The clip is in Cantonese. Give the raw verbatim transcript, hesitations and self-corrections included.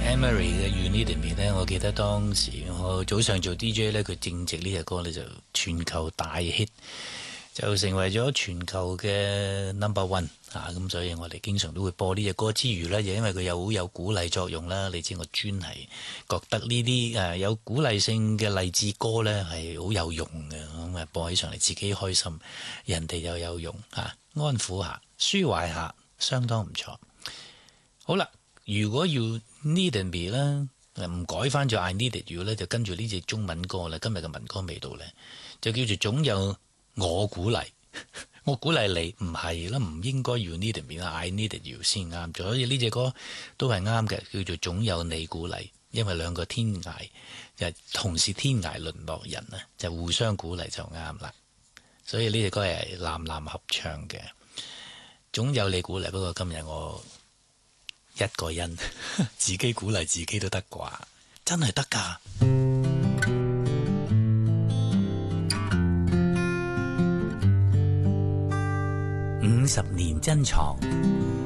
Anne-Marie 嘅 You Needed Me 咧，我記得當時我早上做 D J 咧，佢正值呢隻歌咧就全球大 hit，就成為咗全球嘅 number one 啊！咁所以我哋經常都會播呢隻歌之餘咧，就因為佢有好有鼓勵作用啦。你知我專係覺得呢啲誒有鼓勵性嘅勵志歌咧係好有用嘅，咁啊播起上嚟自己開心，人哋又有用嚇、啊，安撫下、舒懷下，相當唔錯。好啦，如果要 Needed Me 啦，唔改翻咗 I Needed You 咧，就跟住呢隻中文歌啦。今日嘅民歌味道咧，就叫做總有我鼓勵，我鼓勵你，唔係啦，唔應該要 Needed Me 啦 ，I Needed You 先啱。所以呢隻歌都係啱嘅，叫做總有你鼓勵，因為兩個天涯就同是天涯淪落人啊，就互相鼓勵就啱啦。所以呢隻歌係男男合唱嘅，總有你鼓勵。不過今日我一個人自己鼓勵自己都得啩，真係得㗎。五十年珍藏